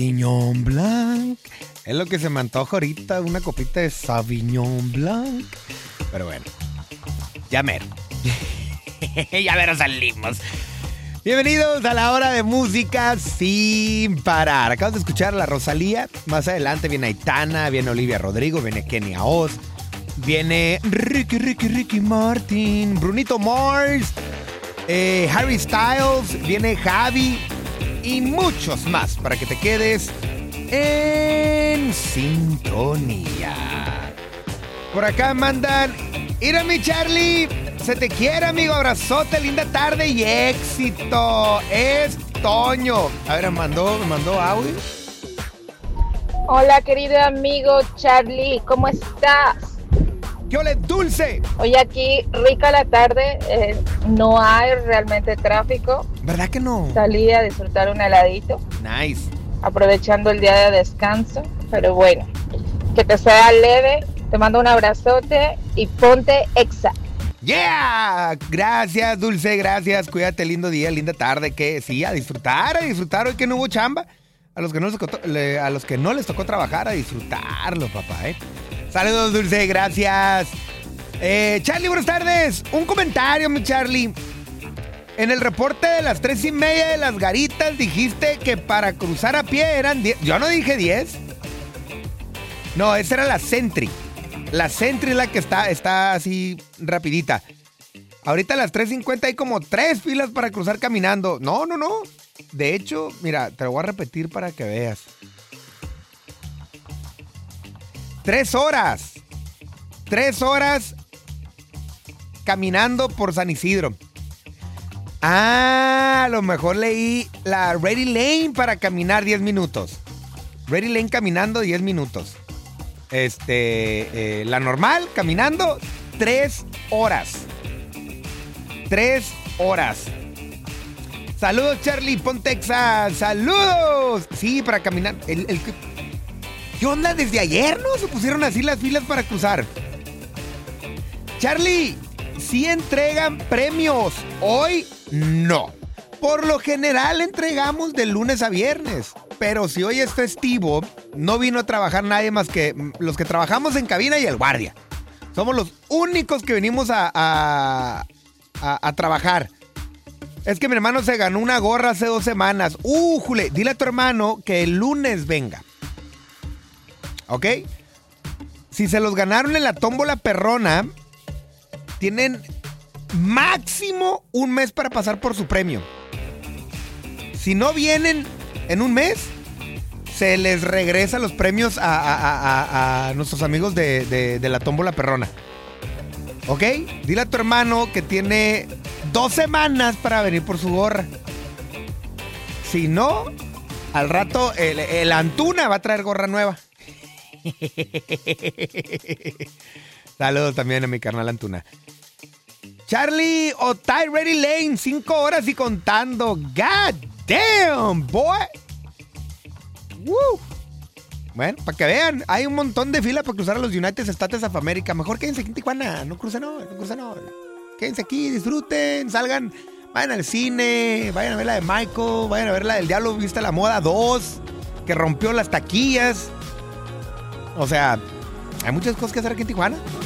Sauvignon Blanc. Es lo que se me antoja ahorita, una copita de Sauvignon Blanc. Pero bueno, ya mero. Ya mero salimos. Bienvenidos a la hora de música sin parar. Acabas de escuchar a la Rosalía. Más adelante viene Aitana, viene Olivia Rodrigo, viene Kenia Oz, viene Ricky Martin, Brunito Mars, Harry Styles, viene Javi y muchos más para que te quedes en sintonía. Por acá mandan: ¡Mira mi Charlie! Se te quiere, amigo. Abrazote, linda tarde y éxito. Es Toño. A ver, me mandó audio. Hola, querido amigo Charlie, ¿cómo estás? ¿Qué ole, dulce? Hoy aquí, rica la tarde, no hay realmente tráfico. ¿Verdad que no? Salí a disfrutar un heladito, Nice. aprovechando el día de descanso, pero bueno, que te sea leve, te mando un abrazote y ponte exa. ¡Yeah! Gracias, dulce, gracias. Cuídate, lindo día, linda tarde. Que sí, a disfrutar hoy que no hubo chamba. A los que no les tocó trabajar, a disfrutarlo, papá, ¿eh? Saludos, dulce, gracias. Charlie, buenas tardes. Un comentario, mi Charlie. En el reporte de las 3:30 de las Garitas dijiste que para cruzar a pie eran 10. Yo no dije 10. No, esa era la Sentry. La Sentry es la que está así rapidita. Ahorita a las 3:50 hay como 3 filas para cruzar caminando. No. De hecho, mira, te lo voy a repetir para que veas. 3 horas. 3 horas caminando por San Isidro. A lo mejor leí la Ready Lane para caminar 10 minutos. Ready Lane caminando 10 minutos. La normal, caminando, 3 horas. 3 horas. Saludos, Charlie, Pontexa. Saludos. Sí, para caminar. ¿Qué onda? Desde ayer, ¿no? Se pusieron así las filas para cruzar. Charlie, sí entregan premios. Hoy, no. Por lo general entregamos de lunes a viernes. Pero si hoy es festivo, no vino a trabajar nadie más que los que trabajamos en cabina y el guardia. Somos los únicos que venimos a trabajar. Es que mi hermano se ganó una gorra hace 2 semanas. Jule, dile a tu hermano que el lunes venga. ¿Ok? Si se los ganaron en la tómbola perrona, tienen máximo un mes para pasar por su premio. Si no vienen en un mes, se les regresa los premios a nuestros amigos de la tómbola perrona. ¿Ok? Dile a tu hermano que tiene 2 semanas para venir por su gorra. Si no, al rato el Antuna va a traer gorra nueva. Saludos también a mi carnal Antuna. Charlie, Otay Ready Lane, 5 horas y contando. God damn, boy. Woo. Bueno, para que vean, hay un montón de fila para cruzar a los United States of America. Mejor quédense aquí en Tijuana, no crucen. Quédense aquí, disfruten, salgan, vayan al cine, vayan a ver la de Michael, vayan a ver la del Diablo Viste la Moda 2, que rompió las taquillas. O sea, hay muchas cosas que hacer aquí en Tijuana.